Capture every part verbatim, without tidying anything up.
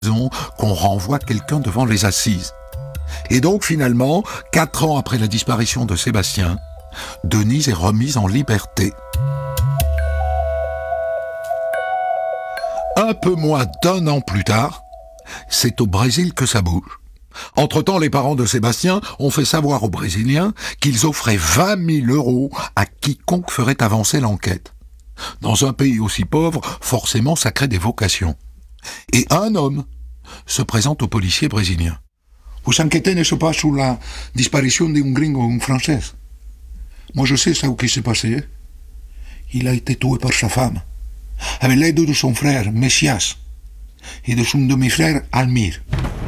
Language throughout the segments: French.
qu'on renvoie quelqu'un devant les assises. Et donc finalement, quatre ans après la disparition de Sébastien, Denise est remise en liberté. Un peu moins d'un an plus tard, c'est au Brésil que ça bouge. Entre-temps, les parents de Sébastien ont fait savoir aux Brésiliens qu'ils offraient vingt mille euros à quiconque ferait avancer l'enquête. Dans un pays aussi pauvre, forcément, ça crée des vocations. Et un homme se présente aux policiers brésiliens. Vous enquêtez, n'est-ce pas, sur la disparition d'un gringo, une française? Moi, je sais ça qui s'est passé. Il a été tué par sa femme, avec l'aide de son frère, Messias, et de son demi-frère, Almir.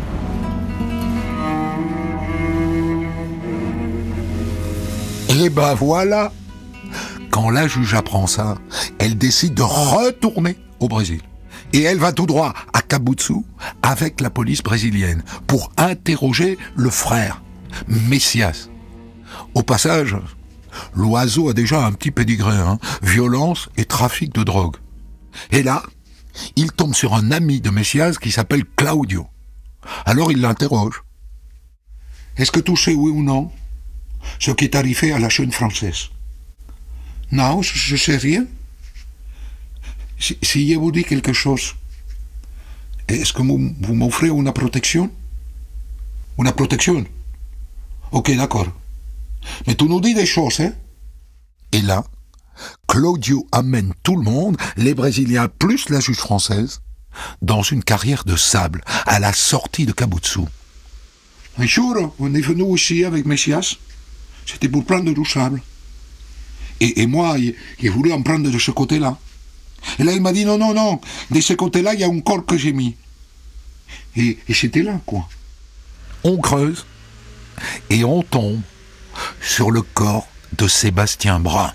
Et ben voilà. Quand la juge apprend ça, elle décide de retourner au Brésil. Et elle va tout droit à Cabuzzo avec la police brésilienne pour interroger le frère, Messias. Au passage, l'oiseau a déjà un petit pédigré, hein, violence et trafic de drogue. Et là, il tombe sur un ami de Messias qui s'appelle Claudio. Alors il l'interroge. Est-ce que tu sais, oui ou non, ce qui est arrivé à la jeune française? Non, je ne sais rien. Si, si je vous dis quelque chose, est-ce que vous, vous m'offrez une protection? Une protection? Ok, d'accord. Mais tu nous dis des choses, hein? Et là, Claudio amène tout le monde, les Brésiliens plus la juge française, dans une carrière de sable, à la sortie de Cabuzzo. Un jour, on est venu ici avec Messias. C'était pour prendre du sable. Et, et moi, j'ai voulu en prendre de ce côté-là. Et là, il m'a dit, non, non, non, de ce côté-là, il y a un corps que j'ai mis. Et, et c'était là, quoi. On creuse et on tombe sur le corps de Sébastien Brun.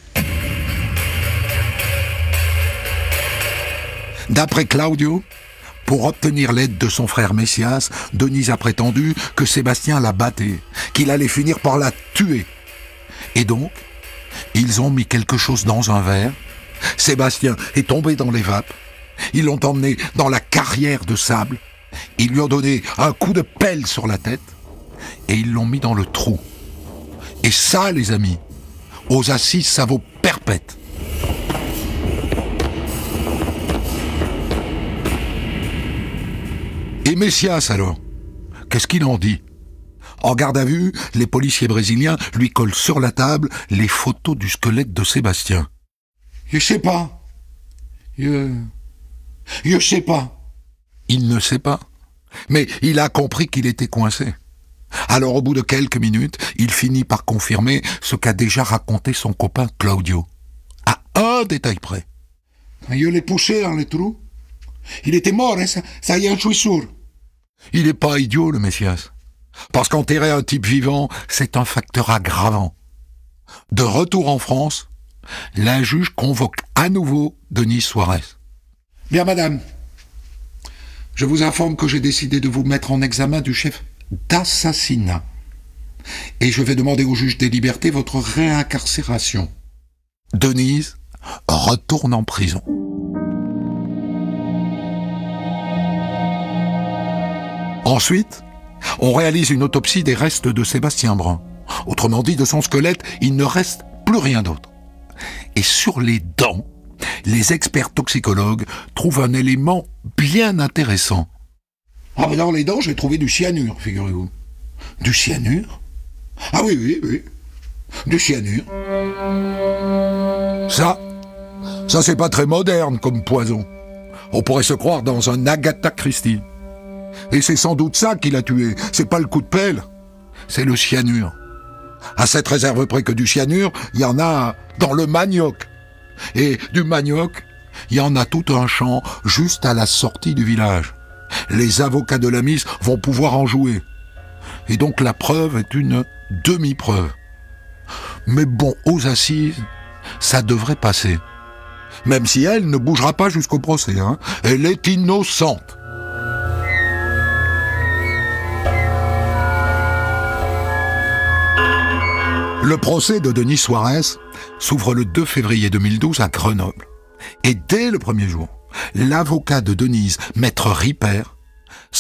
D'après Claudio, pour obtenir l'aide de son frère Messias, Denise a prétendu que Sébastien la battait, qu'il allait finir par la tuer. Et donc, ils ont mis quelque chose dans un verre. Sébastien est tombé dans les vapes. Ils l'ont emmené dans la carrière de sable. Ils lui ont donné un coup de pelle sur la tête et ils l'ont mis dans le trou. Et ça, les amis, aux assises, ça vaut perpète. Et Messias, alors, qu'est-ce qu'il en dit? En garde à vue, les policiers brésiliens lui collent sur la table les photos du squelette de Sébastien. Je sais pas. Je... Je sais pas. Il ne sait pas. Mais il a compris qu'il était coincé. Alors au bout de quelques minutes, il finit par confirmer ce qu'a déjà raconté son copain Claudio. À un détail près. Quand je l'ai poussé dans le trou, il était mort, hein, ça, ça y est, je suis sûr. Il n'est pas idiot, le Messias. Parce qu'enterrer un type vivant, c'est un facteur aggravant. De retour en France, la juge convoque à nouveau Denise Suarez. Bien, madame, je vous informe que j'ai décidé de vous mettre en examen du chef d'assassinat. Et je vais demander au juge des libertés votre réincarcération. Denise retourne en prison. Ensuite, on réalise une autopsie des restes de Sébastien Brun. Autrement dit, de son squelette, il ne reste plus rien d'autre. Et sur les dents, les experts toxicologues trouvent un élément bien intéressant. Ah, mais dans les dents, j'ai trouvé du cyanure, figurez-vous. Du cyanure? Ah oui, oui, oui. Du cyanure. Ça, ça c'est pas très moderne comme poison. On pourrait se croire dans un Agatha Christie. Et c'est sans doute ça qui l'a tué. C'est pas le coup de pelle, c'est le cyanure. À cette réserve près que du cyanure, il y en a dans le manioc. Et du manioc, il y en a tout un champ juste à la sortie du village. Les avocats de la Miss vont pouvoir en jouer. Et donc la preuve est une demi-preuve. Mais bon, aux assises, ça devrait passer. Même si elle ne bougera pas jusqu'au procès, hein. Elle est innocente. Le procès de Denise Suarez s'ouvre le deux février deux mille douze à Grenoble. Et dès le premier jour, l'avocat de Denise, maître Ripper,